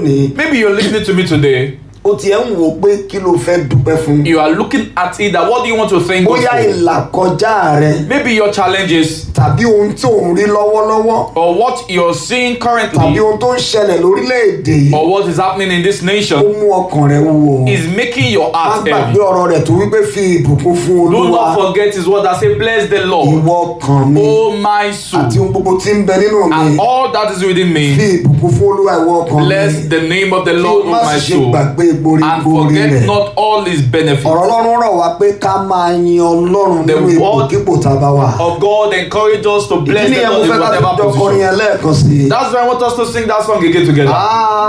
lónìí. Maybe you're listening to me today. Ó ti ẹ̀ ń wò pé kí ló fẹ́ dúpẹ́ fún. You are looking at it that what do you want to thank God Bóyá for? ìlàkọjá rẹ Maybe your challenges tàbí ohun tí ò ń rí lọ́wọ́lọ́wọ́ or what you're seeing tàbí currently ohun tó ń ṣẹlẹ̀ lórílẹ̀‐èdè yìí or what is happening in this ó nation mú ọkàn rẹ wúwo. is making your Má heart gbàgbé heavy. ọ̀rọ̀ rẹ̀ tó wípé fi ìbùkún fún Do Olúwa not forget his word that say, bless the Lord, ìwọ ọkàn mi oh my soul, àti ohun gbogbo tí ń bẹ nínú mi. and all that is within Fi me. ìbùkún fún Olúwa ìwọ ọkàn mi. Bless the name of the Kí o Lord, oh má my sì ṣe soul, gbàgbé and gbórígbórí forget rẹ̀. not all his benefits. Ọ̀rọ̀ Ọlọ́run rọ̀ wá pé ká máa yin Ọlọ́run The nínú word ipòkípò tá a bá wà. Of God encourage us to bless Ìdí the nìyẹn mo Lord in fẹ́ ká whatever tó jọ kọrin position. yẹn lẹ́ẹ̀kan sí i. That's why I want us to sing that song again together.